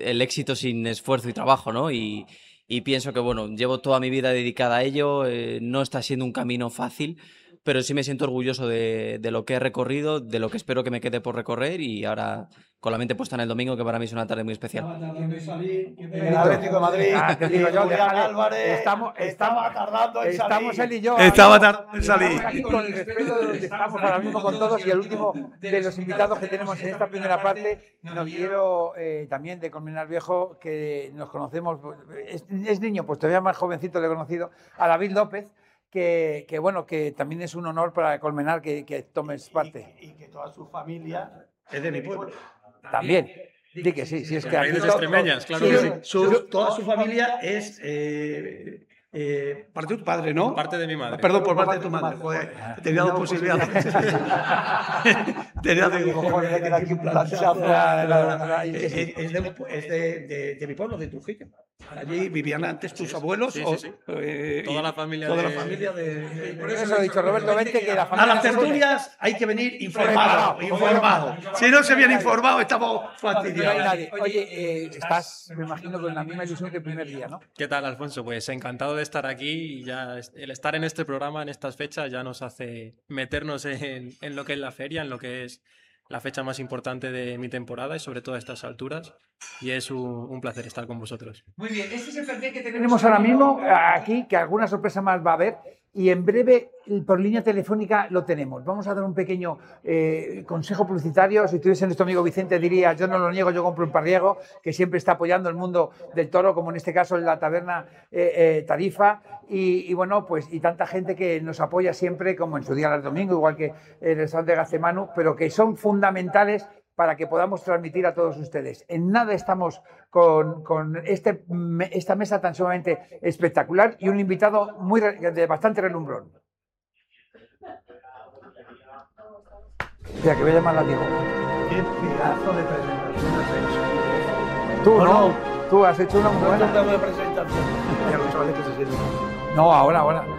el éxito sin esfuerzo y trabajo, ¿no? Y pienso que, bueno, llevo toda mi vida dedicada a ello, no está siendo un camino fácil, pero sí me siento orgulloso de lo que he recorrido, de lo que espero que me quede por recorrer y ahora con la mente puesta en el domingo, que para mí es una tarde muy especial. El Atlético de Madrid, te digo yo, Julián déjale, Álvarez, estaba tardando en salir. Estamos él y yo. Estaba tardando en salir. Estamos aquí con el respeto de donde estamos ahora mismo con todos y el último de los invitados que tenemos en esta primera parte. No quiero también de Colmenar Viejo, que nos conocemos, es niño, pues todavía más jovencito le he conocido, a David López. Que bueno, que también es un honor para Colmenar que tomes parte. Y que toda su familia es de mi pueblo. También. Di que sí, es que aquí de extremeñas, claro que sí. Toda su familia es parte de tu padre, ¿no? Parte de mi madre. Perdón, por parte de tu madre. Joder, tenía dos posibilidades. Tenía dos cojones de quedar aquí un planchazo. Es de mi pueblo, de Trujillo. Allí vivían antes tus abuelos. Sí. Toda la familia de... Por eso he dicho, Roberto, vente que la familia... A las tertulias hay que venir informado. Si no se viene informado, estamos fastidiados. Oye, estás, me imagino, con la misma ilusión que el primer día, ¿no? ¿Qué tal, Alfonso? Pues encantado de estar aquí y ya el estar en este programa, en estas fechas, ya nos hace meternos en lo que es la feria, en lo que es la fecha más importante de mi temporada y sobre todo a estas alturas. Y es un placer estar con vosotros. Muy bien, este es el perfil que tenemos ahora mismo aquí, que alguna sorpresa más va a haber. Y en breve, por línea telefónica, lo tenemos. Vamos a dar un pequeño consejo publicitario. Si tuviese nuestro amigo Vicente, diría, yo no lo niego, yo compro en Parriego, que siempre está apoyando el mundo del toro, como en este caso en la taberna Tarifa. Y bueno, pues y tanta gente que nos apoya siempre, como en su día del domingo, igual que el restaurante Gaztemanu, pero que son fundamentales para que podamos transmitir a todos ustedes. En nada estamos con esta mesa tan sumamente espectacular y un invitado de bastante relumbrón. Mira, que voy a llamar a Diego. Qué pedazo de presentación has hecho. Tú, ¿no? Tú has hecho una muy buena presentación. Ya los chavales que se sienten. No, ahora.